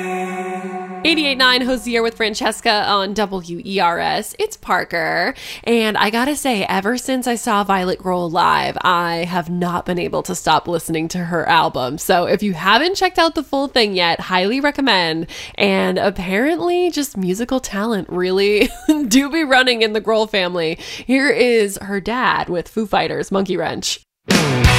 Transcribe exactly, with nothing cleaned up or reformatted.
eighty-eight point nine Hosier with Francesca on W E R S. It's Parker. And I gotta say, ever since I saw Violet Grohl live, I have not been able to stop listening to her album. So if you haven't checked out the full thing yet, highly recommend. And apparently just musical talent really do be running in the Grohl family. Here is her dad with Foo Fighters' Monkey Wrench.